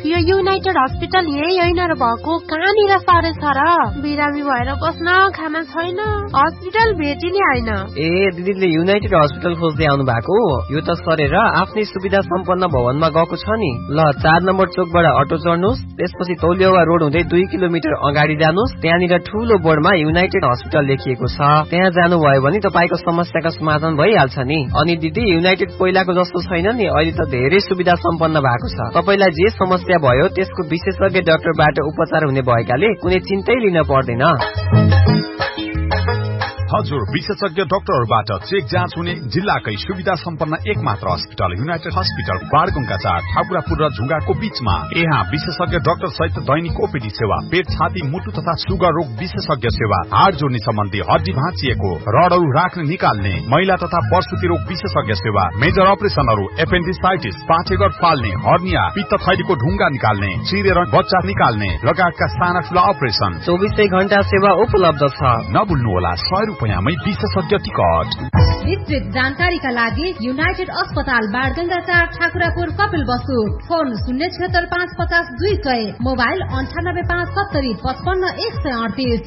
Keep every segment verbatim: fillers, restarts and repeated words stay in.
यो United hospital यही होइन र भएको, कहाँनिर सरे छ र? बिरामी भएर बस्न खाना छैन, हस्पिटल भेटिने होइन। ए दिदीले युनाइटेड हस्पिटल खोज्दै आउनु भएको? यो त सरेर आफ्नै सुविधा सम्पन्न भवनमा गएको छ नि। ल चार नम्बर चोकबाट अटो चढ्नुहोस्, त्यसपछि तौलियावा रोड हुँदै दुई किलोमिटर अगाडि जानुहोस्, त्यहाँनिर ठूलो बोर्डमा युनाइटेड हस्पिटल लेखिएको छ। त्यहाँ जानुभयो भने तपाईँको समस्याका समाधान भइहाल्छ नि। अनि दिदी युनाइटेड पहिलाको जस्तो छैन नि, अहिले त धेरै सुविधा सम्पन्न भएको छ। तपाईँलाई जे समस्या भयो त्यसको विशेषज्ञ डाक्टरबाट उपचार हुने भएकाले कुनै चिन्तै लिन पर्दैन। हजुर, विशेषज्ञ डाक्टरहरूबाट चेक जाँच हुने जिल्लाकै सुविधा सम्पन्न एक मात्र अस्पताल युनाइटेड हस्पिटल बारगंगा चार ठाकुरापुर र झुङ्गाको बीचमा। यहाँ विशेषज्ञ डाक्टर सहित दैनिक ओपीडी सेवा, पेट छाती मुटु तथा सुगर रोग विशेषज्ञ सेवा, हाड जोड्ने सम्बन्धी हड्डी भाँचिएको रडहरू राख्ने निकाल्ने, महिला तथा प्रसुति रोग विशेषज्ञ सेवा, मेजर अपरेसनहरू, एपेन्डिसाइटिस, पाँचेघर फाल्ने, हर्निया, पित्त थैलीको ढुङ्गा निकाल्ने, चिरेर बच्चा निकाल्ने लगायतका साना ठूला अपरेसन चौबिसै घण्टा सेवा उपलब्ध छ। नभुल्नुहोला सय रुपियाँमै विशेषज्ञ टिकट। विस्तृत जानकारीका लागि युनाइटेड अस्पताल बारगंगा चार ठाकुरापुर कपिल बसु, फोन शून्य छिहत्तर पाँच पचास दुई सय, मोबाइल अन्ठानब्बे पाँच सत्तरी पचपन्न एक सय अडतिस।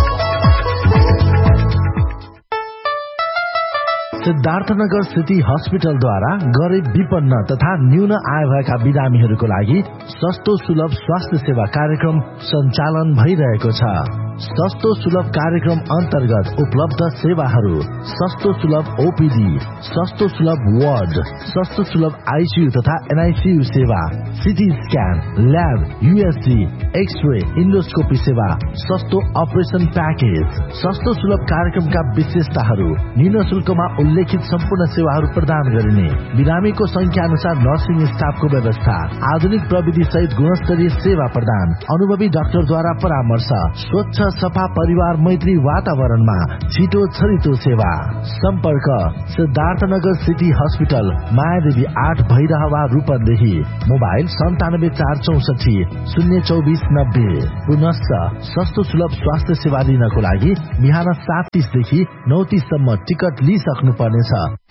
सिद्धार्थनगर सिटी हस्पिटलद्वारा गरिब विपन्न तथा न्यून आय भएका बिरामीहरूको लागि सस्तो सुलभ स्वास्थ्य सेवा कार्यक्रम सञ्चालन भइरहेको छ। सस्तो सुलभ कार्यक्रम अन्तर्गत उपलब्ध सेवाहरू: सस्तो सुलभ ओपीडी, सस्तो सुलभ वार्ड, सस्तो सुलभ आईसीयू तथा एनआईसीयू सेवा, CT scan, lab, USG, x-ray, endoscopy सेवा, सस्तो अपरेसन प्याकेज। सस्तो सुलभ कार्यक्रमका विशेषताहरू: न्यून शुल्कमा उल्लेखित सम्पूर्ण सेवाहरू प्रदान गरिने, बिरामीको संख्या अनुसार नर्सिङ स्टाफको व्यवस्था, आधुनिक प्रविधि सहित गुणस्तरीय सेवा प्रदान, अनुभवी डाक्टरद्वारा परामर्श, स्वच्छ सफा परिवार मैत्री वातावरणमा छिटो छरितो सेवा। सम्पर्क सिद्धार्थनगर सिटी हस्पिटल, मायादेवी आठ भैरहवा रूपन्देही, मोबाइल सन्तानब्बे चार चौसठी शून्य चौबिस नब्बे। पुनश्च सस्तो सुलभ स्वास्थ्य सेवा लिनको लागि बिहान सात तीसदेखि नौ तीससम्म टिकट लिइसक्नु पर्नेछ।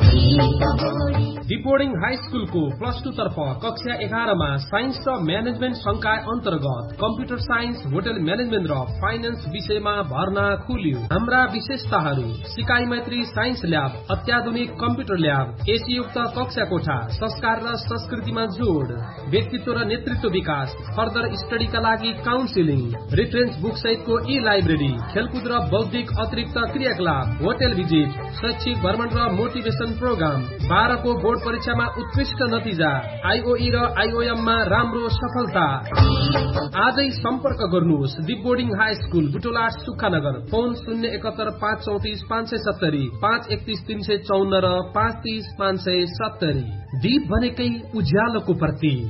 डिपोर्डिङ हाई स्कुलको प्लस टू तर्फ कक्षा एघारमा साइन्स र म्यानेजमेन्ट संकाय अन्तर्गत कम्प्युटर साइन्स, होटल म्यानेजमेन्ट र फाइनेन्स विषयमा भर्ना खुल्यो। हाम्रा विशेषताहरू: सिकाइ मैत्री साइन्स ल्याब, अत्याधुनिक कम्प्युटर ल्याब, एसीयुक्त कक्षा कोठा, संस्कार र संस्कृतिमा जोड, व्यक्तित्व र नेतृत्व विकास, फर्दर स्टडीका लागि काउन्सिलिङ, रेफरेन्स बुक सहितको ई लाइब्रेरी, खेलकुद र बौद्धिक अतिरिक्त क्रियाकलाप, होटल भिजिट, शैक्षिक भ्रमण र मोटिभेसन प्रोग्राम, बाह्रको बोर्ड परीक्षामा उत्कृष्ट नतिजा, आईओई र आईओएममा राम्रो सफलता। आजै सम्पर्क गर्नुहोस् डिपोर्डिङ हाई स्कुल, बुटोला, सुक्खानगर। फोन शून्य एकहत्तर पाँच चौतिस पाँच सय सत्तरी, पाँच एकतिस तीन सय चौन्न र पाँच तीस पाँच सय सत्तरी। दीप भनेकै उज्यालोको प्रतीक।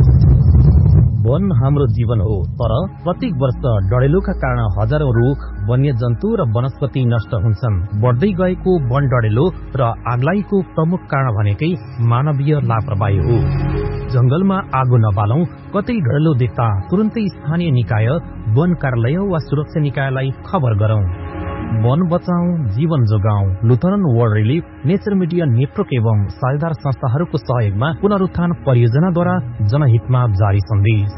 वन हाम्रो जीवन हो, तर प्रत्येक वर्ष डढेलोका कारण हजारौं रुख, वन्यजन्तु र वनस्पति नष्ट हुन्छन्। बढ्दै गएको वन डढेलो र आगलागीको प्रमुख कारण भनेकै मानवीय लापरवाही हो। जंगलमा आगो नबालौं, कतै डढेलो देख्दा तुरन्तै स्थानीय निकाय, वन कार्यालय वा सुरक्षा निकायलाई खबर गरौं। वन बचाऊ, जीवन जोगाऊ। Lutheran world relief, nature media network एवं साझेदार संस्थाहरूको सहयोगमा पुनरुत्थान परियोजनाद्वारा जनहितमा जारी सन्देश।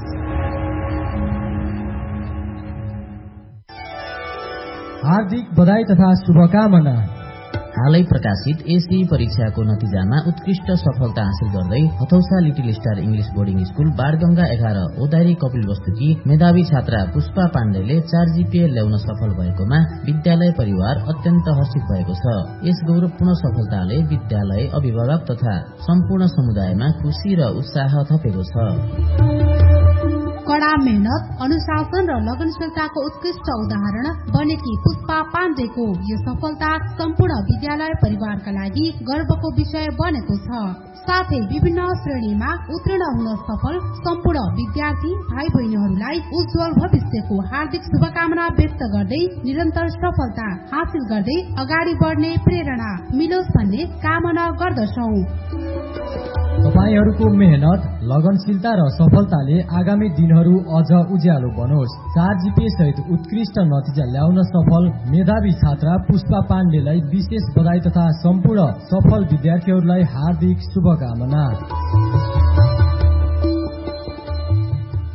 हार्दिक बधाई तथा शुभकामना। हालै प्रकाशित एसई परीक्षाको नतिजामा उत्कृष्ट सफलता हासिल गर्दै हथौसा little star English boarding school बारगंगा एघार ओदारी कपिल वस्तुकी मेधावी छात्रा पुष्पा पाण्डेले चार जीपीए ल्याउन सफल भएकोमा विद्यालय परिवार अत्यन्त हर्षित भएको छ। यस गौरवपूर्ण सफलताले विद्यालय, अभिभावक तथा सम्पूर्ण समुदायमा खुशी र उत्साह थपेको छ। कड़ा मेहनत, अनुशासन र लगनशीलताको उत्कृष्ट उदाहरण बनेकी पुष्पा पाण्डेको यो सफलता सम्पूर्ण विद्यालय परिवारका लागि गर्वको विषय बनेको छ। साथै विभिन्न श्रेणीमा उत्तीर्ण हुन सफल सम्पूर्ण विद्यार्थी भाइ बहिनीहरूलाई उज्जवल भविष्यको हार्दिक शुभकामना व्यक्त गर्दै निरन्तर सफलता हासिल गर्दै अगाडि बढ्ने प्रेरणा मिलोस् भन्ने कामना गर्दछौ। तपाईहरूको मेहनत, लगनशीलता र सफलताले आगामी दिनहरू अझ उज्यालो बनोस्। चार जीपीए सहित उत्कृष्ट नतिजा ल्याउन सफल मेधावी छात्रा पुष्पा पाण्डेलाई विशेष बधाई तथा सम्पूर्ण सफल विद्यार्थीहरूलाई हार्दिक शुभकामना।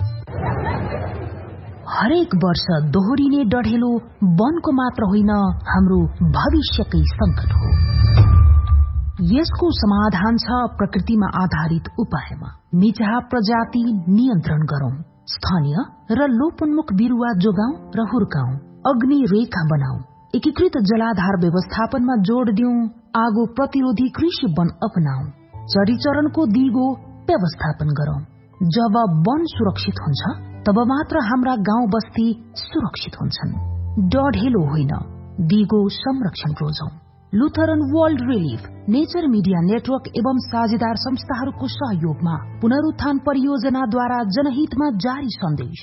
हरेक वर्ष दोहोरिने डढेलो वनको मात्र होइन, हाम्रो भविष्यकै संकट हो। यसको समाधान छ प्रकृतिमा आधारित उपायमा। मिचहा प्रजाति नियन्त्रण गरौं, स्थानीय र लोपोन्मुख बिरुवा जोगाउँ र हुर्काउँ, अग्नि रेखा बनाऊ, एकीकृत जलाधार व्यवस्थापनमा जोड़ दिउँ, आगो प्रतिरोधी कृषि वन अपनाऊ, चरीचरणको दिगो व्यवस्थापन गरौं। जब वन सुरक्षित हुन्छ तब मात्र हाम्रा गाउँ बस्ती सुरक्षित हुन्छन्। डढेलो होइन, दिगो संरक्षण रोजौं। Lutheran world relief, nature media network एवं साझेदार संस्थाहरूको सहयोगमा पुनरुत्थान परियोजनाद्वारा जनहितमा जारी सन्देश।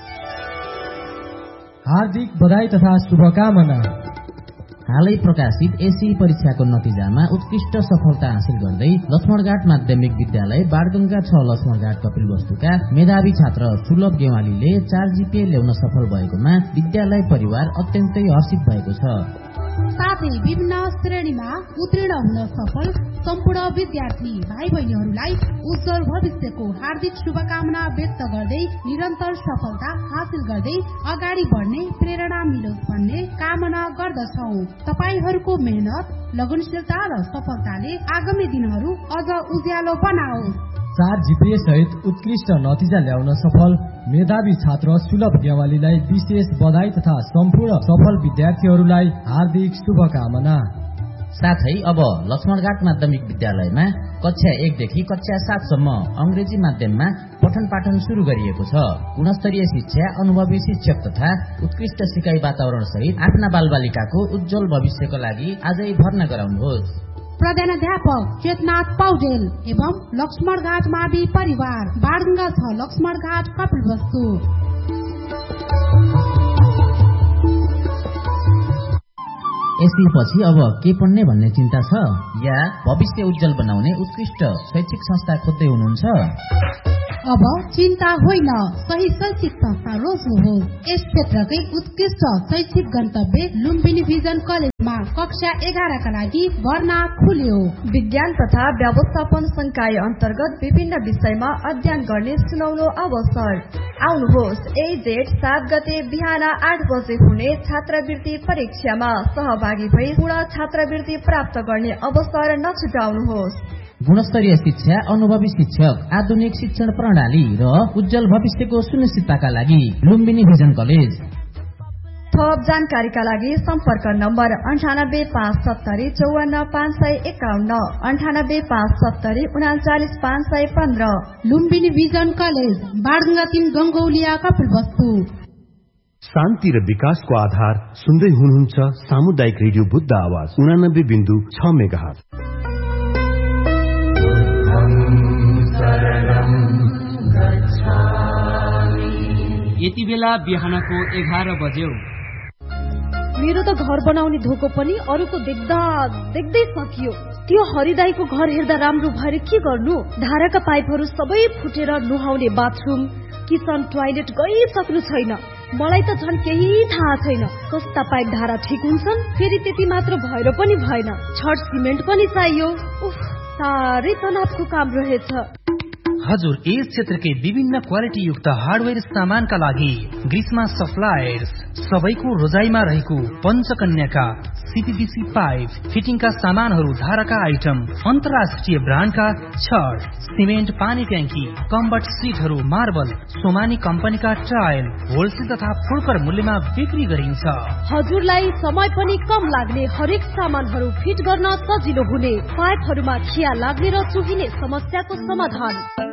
हार्दिक बधाई तथा शुभकामना। हालै प्रकाशित एसी परीक्षाको नतिजामा उत्कृष्ट सफलता हासिल गर्दै लक्ष्मणघाट माध्यमिक विद्यालय बाणगंगा छ लक्ष्मणघाट कपिलवस्तुका मेधावी छात्र सुलभ गेवालीले चार जीपीए ल्याउन सफल भएकोमा विद्यालय परिवार अत्यन्तै हर्षित भएको छ। साथै विभिन्न श्रेणीमा उत्तीर्ण हुन सफल सम्पूर्ण विद्यार्थी भाइ बहिनीहरूलाई उज्जवल भविष्यको हार्दिक शुभकामना व्यक्त गर्दै निरन्तर सफलता हासिल गर्दै अगाडि बढ्ने प्रेरणा मिलोस् भन्ने कामना गर्दछौ। तपाईहरूको मेहनत, लगनशीलता र सफलताले आगामी दिनहरू अझ उज्यालो बनाओस्। चार जीपीए सहित उत्कृष्ट नतिजा ल्याउन सफल मेधावी छात्र सुलभ गेवालीलाई विशेष बधाई तथा सम्पूर्ण सफल विद्यार्थीहरूलाई हार्दिक शुभकामना। साथै अब लक्ष्मणघाट माध्यमिक विद्यालयमा कक्षा एकदेखि कक्षा सातसम्म अंग्रेजी माध्यममा पठन पाठन शुरू गरिएको छ। गुणस्तरीय शिक्षा, अनुभवी शिक्षक तथा उत्कृष्ट सिकाइ वातावरण सहित आफ्ना बालबालिकाको उज्जवल भविष्यको लागि आजै भर्ना गराउनुहोस्। प्रधानाध्यापक चेतनाथ पौडेल एवं लक्ष्मणघाट मावि परिवार बाणगंगा छ लक्ष्मणघाट कपिलवस्तु। एसएपछि अब के पढ्ने भन्ने चिन्ता छ या भविष्य उज्जवल बनाउने उत्कृष्ट शैक्षिक संस्था खोज्दै हुनुहुन्छ? अब चिन्ता होइन, सही शैक्षिक संस्था रोज्नुहोस्। यस क्षेत्रकै उत्कृष्ट शैक्षिक गन्तव्य लुम्बिनी भिजन कलेजमा कक्षा एघारका लागि भर्ना खुल्यो। विज्ञान तथा व्यवस्थापन संकाय अन्तर्गत विभिन्न विषयमा अध्ययन गर्ने सुनौलो अवसर। आउनुहोस्, यही जेठ सात गते बिहान आठ बजे हुने छात्रवृत्ति परीक्षामा सहभागी भई पूर्ण छात्रवृत्ति प्राप्त गर्ने अवसर नछुटाउनुहोस्। गुणस्तरीय शिक्षा, अनुभवी शिक्षक, आधुनिक शिक्षण प्रणाली र उज्जवल भविष्यको सुनिश्चितताका लागि लुम्बिनी भिजन कलेज। थप जानकारीका लागि सम्पर्क नम्बर अन्ठानब्बे पाँच सत्तरी चौवन्न पाँच सय एकाउन्न अन्ठानब्बे पाँच सत्तरी उनाचालिस पाँच सय पन्ध्र। लुम्बिनी भिजन कलेज बाणगंगा तीन गंगौलिया कपिलवस्तु। शान्ति र विकासको आधार सुन्दै हुनुहुन्छ सामुदायिक रेडियो बुद्ध आवाज उनानब्बे बिन्दु छ मेगाहर्ज। यति बेला बिहानको एघार बज्यो। मेरो त घर बनाउने धोको पनि अरूको देख्दा देख्दै सकियो। त्यो हरिदाईको घर हेर्दा राम्रो भएर के गर्नु? धाराका पाइपहरू सबै फुटेर नुहाउने बाथरुम, किचन, टोयलेट गइसक्नु छैन। मलाई त झन् केही थाहा छैन कस्ता पाइप धारा ठिक हुन्छन्। फेरि त्यति मात्र भएर पनि भएन, छड सिमेन्ट पनि चाहियो। उफ, साह्रै तनावको काम रहेछ। हजुर, यस क्षेत्रकै विभिन्न क्वालिटी युक्त हार्डवेयर सामानका लागि ग्रीष्मा सप्लायर्स सबैको रोजाइमा रहेको पञ्चकन्याका सीपीवीसी पाइप फिटिङका सामानहरू, धाराका आइटम, अन्तर्राष्ट्रिय ब्रान्डका छड, सिमेन्ट, पानी ट्याङ्की, कम्बट सिटहरू, मार्बल, सोमानी कम्पनीका टाइल होलसेल तथा फुलकर मूल्यमा बिक्री गरिन्छ। हजुरलाई समय पनि कम लाग्ने, हरेक सामानहरू फिट गर्न सजिलो हुने, पाइपहरूमा खिया लाग्ने र चुहिने समस्याको समाधान।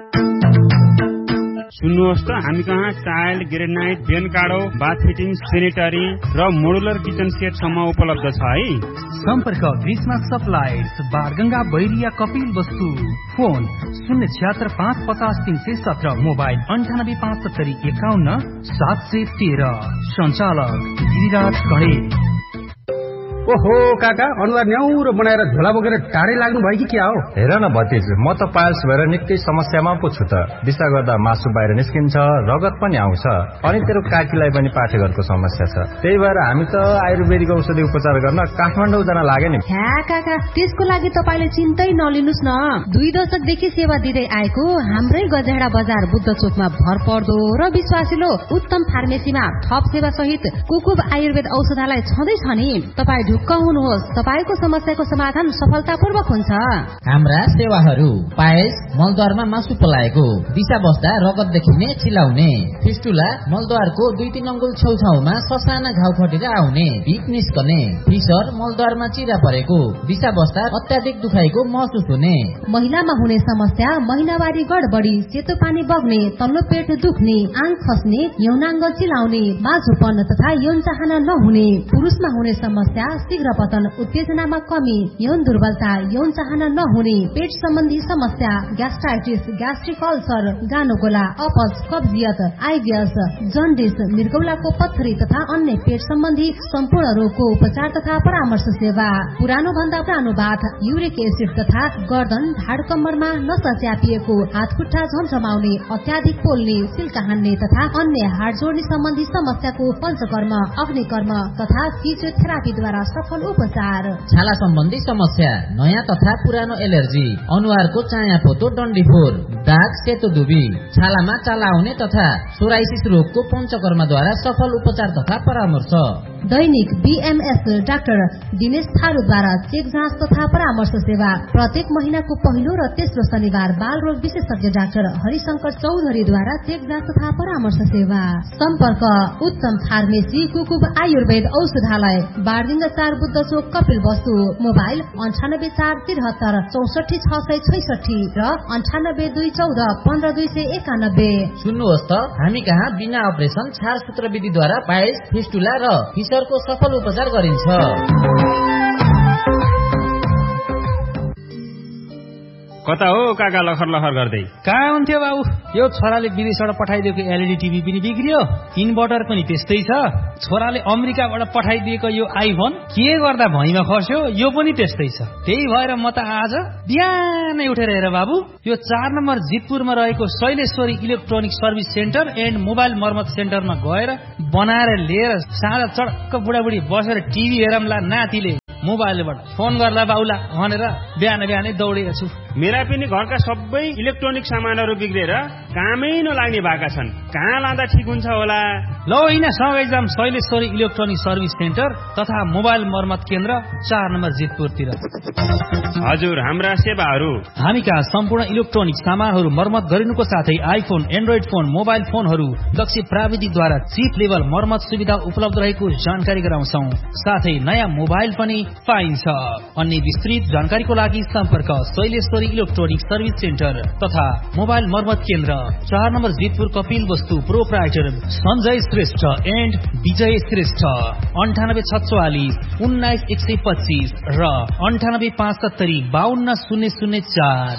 सुन्नुहोस् त, हामी कहाँ टाइल, ग्रेनाइट, बेन काडो, बाथ फिटिङ, सेनिटरी र मोडुलर किचन सेट सम्म उपलब्ध छ है। सम्पर्क ग्रीष्मा सप्लायर्स बाणगंगा बैरिया कपिल वस्तु। फोन शून्य छिहत्तर पाँच पचास तीन सय सत्र, मोबाइल अन्ठानब्बे पाँच सत्तरी एकाउन्न सात सय तेह्र। सञ्चालक गिरिराज गणेश। ओहो काका अनुहार न्याउरो बनाएर झोला बोकेर टाढै लाग्नु भयो कि क्या हो? हेर न भतिज, म त पाइल्स भएर निकै समस्यामा पो छु त। दिशा गर्दा मासु बाहिर निस्किन्छ, रगत पनि आउँछ, अनि तेरो काकीलाई पनि पाठेघरको समस्या छ। त्यही भएर हामी त आयुर्वेदिक औषधि उपचार गर्न काठमाडौँ जान लाग्यो नि। ह्या काका, त्यसको लागि तपाईले चिन्तै नलिनुस् न। दुई दशकदेखि सेवा दिँदै आएको हाम्रै गजेडा बजार बुद्ध चोकमा भर पर्दो र विश्वासिलो उत्तम फार्मेसीमा थप सेवा सहित कुकुब आयुर्वेद औषधालय छँदै छ नि। तपाईँ ढुक्क हुनुहोस्, तपाईँको समस्याको समाधान सफलतापूर्वक हुन्छ। हाम्रा सेवाहरू पायस मलद्वारमा मासु पलाएको, दिशा बस्दा रगत देखिने चिलाउने, फिस्टुला मलद्वारको दुई तीन अङ्गुल छेउछाउमा ससाना घाउ फटेर आउने, भिक निस्कने, फिसर मलद्वारमा चिरा परेको, दिशा बस्दा अत्याधिक दुखाइको महसुस हुने, महिलामा हुने समस्या महिनावारी गडबडी, सेतो पानी बग्ने, तल्लो पेट दुख्ने, आङ खस्ने, यौनाङ्ग चिलाउने, माझोपन तथा यौन चाहना नहुने, पुरुषमा हुने समस्या शीघ्र पतन, उत्तेजनामा कमी, यौन दुर्बलता, यौन चाहना नहुने, पेट सम्बन्धी समस्या, ग्यास्ट्राइटिस, ग्यास्ट्रिक अल्सर, गानोगोला, अपच, कब्जियत, आइबिएस, जन्डिस, मृगौलाको पत्थरी तथा अन्य पेट सम्बन्धी सम्पूर्ण रोगको उपचार तथा परामर्श सेवा। पुरानो भन्दा पुरानो बाथ, युरिक एसिड तथा गर्दन ढाड कम्मरमा नसा च्यापिएको, हात खुट्टा झमझमाउने, अत्याधिक पोल्ने, सिल्का हान्ने तथा अन्य हाड जोड्ने सम्बन्धी समस्याको पञ्चकर्म, अग्निकर्म तथा फिजियोथेरापीद्वारा सफल उपचार। छाला सम्बन्धी समस्या, नयाँ तथा पुरानो एलर्जी, अनुहारको चाया पोतो डन्डीफोर, दाग सेतो दुबी, छालामा चाला आउने तथा सोराइसिस रोगको पञ्चकर्मद्वारा सफल उपचार तथा परामर्श। दैनिक बीएमएस डाक्टर दिनेश थारूद्वारा चेक जाँच तथा परामर्श सेवा। प्रत्येक महीनाको पहिलो र तेस्रो शनिबार बाल रोग विशेषज्ञ डाक्टर हरिशंकर चौधरीद्वारा चेक जाँच तथा परामर्श सेवा। सम्पर्क उत्तम फार्मेसी कुकुब आयुर्वेद औषधालय, बारदिङ चार बुद्ध चोक कपिल वस्तु। मोबाइल अन्ठानब्बे चार त्रिहत्तर चौसठी छ सय छैसठी र अन्ठानब्बे दुई चौध पन्ध्र दुई सय एकानब्बे। सुन्नुहोस् त, हामी कहाँ बिना अपरेसन छार सूत्र विधिद्वारा पाइल्स, फिस्टुला र फिसरको सफल उपचार गरिन्छ। कता हो काका लखर लखर गर्दै? कहाँ हुन्थ्यो बाबु, यो छोराले विदेशबाट पठाइदिएको एलइडी टिभी पनि बिग्रियो, इन्भर्टर पनि त्यस्तै छ, छोराले अमेरिकाबाट पठाइदिएको यो आइफोन के गर्दा भैँमा खस्यो, यो पनि त्यस्तै छ। त्यही भएर म त आज बिहानै उठेर हेर बाबु, यो चार नम्बर जितपुरमा रहेको Shaileshwari electronic service centre and mobile मर्मत सेन्टरमा गएर बनाएर लिएर साँझ चडक्क बुढाबुढी बसेर टिभी हेरौँला, नातिले मोबाइलबाट फोन गर्ला बाउला भनेर बिहान बिहानै दौडेको छु। मेरा पनि घरका सबै इलेक्ट्रोनिक सामानहरू बिग्रेर कामै नलाग्ने भएका छन्, कहाँ लाँदा ठिक हुन्छ होला? ल होइन, सँगै जाम शैलेश्वरी इलेक्ट्रोनिक सर्भिस सेन्टर तथा मोबाइल मर्मत केन्द्र चार नम्बर जितपुरतिर। हजुर, हाम्रा सेवाहरू हामी कहाँ सम्पूर्ण इलेक्ट्रोनिक सामानहरू मर्मत गरिनुको साथै आइफोन, एन्ड्रोइड फोन, मोबाइल फोनहरू दक्ष प्राविधिकद्वारा चिप लेभल मर्मत सुविधा उपलब्ध रहेको जानकारी गराउँछौं। साथै नयाँ मोबाइल पनि पाइन्छ। अन्य विस्तृत जानकारीको लागि सम्पर्क शैलेश्वरी इलेक्ट्रोनिक सर्भिस सेन्टर तथा मोबाइल मर्मत केन्द्र चार नम्बर जितपुर कपिल वस्तु। प्रोप्राइटर सञ्जय श्रेष्ठ एन्ड विजय श्रेष्ठ। अन्ठानब्बे छत्वालिस उन्नाइस एक सय पच्चिस र अन्ठानब्बे पाँच सत्तरी बाहन्न शून्य शून्य चार।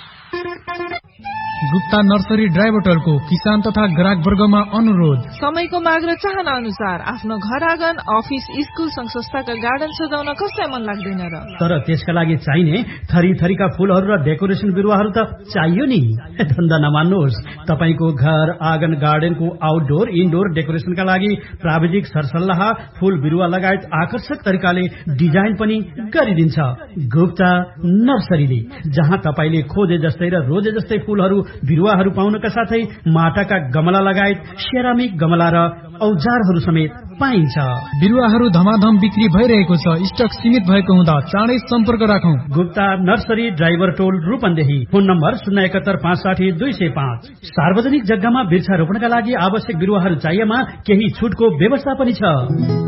गुप्ता नर्सरी ड्राई बोटलको किसान तथा ग्राहक वर्गमा अनुरोध, समयको माग र चाहना अनुसार आफ्नो घर आँगन, अफिस, स्कुल, संघ संस्थाका गार्डन सजाउन कसलाई मन लाग्दैन र? तर त्यसका लागि चाहिने थरी थरीका फूलहरू र डेकोरेसन बिरुवाहरू त चाहियो नि। धन्दा नमान्नुहोस्, तपाईको घर आँगन, गार्डनको आउटडोर इनडोर डेकोरेसनका लागि प्राविधिक सरसल्लाह, फूल बिरुवा लगायत आकर्षक तरिकाले डिजाइन पनि गरिदिन्छ गुप्ता नर्सरीले, जहाँ तपाईले खोजे जस्तै र रोजे जस्तै फूलहरू बिरुवाहरू पाउनका साथै माटाका गमला लगायत सेरामिक गमला र औजारहरू समेत पाइन्छ। बिरुवाहरू धमाधम बिक्री भइरहेको छ, स्टक सीमित भएको हुँदा चाँडै सम्पर्क राखौं। गुप्ता नर्सरी, ड्राइभर टोल, रूपन्देही। फोन नम्बर शून्य एकहत्तर पाँच साठी दुई सय पाँच। सार्वजनिक जग्गामा वृक्षारोपणका लागि आवश्यक बिरुवाहरू चाहिएमा केही छुटको व्यवस्था पनि छ।